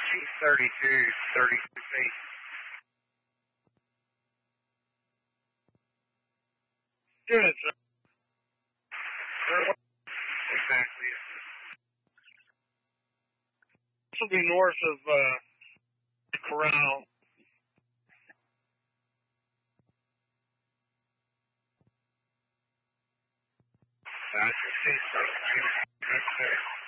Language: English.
32 feet. Good, sir. Exactly. This will be north of the corral. I can see 32 right there.